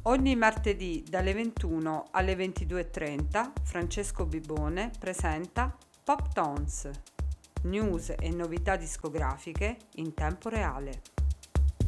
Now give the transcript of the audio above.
Ogni martedì dalle 21 alle 22:30 Francesco Bibone presenta Pop Tones, news e novità discografiche in tempo reale.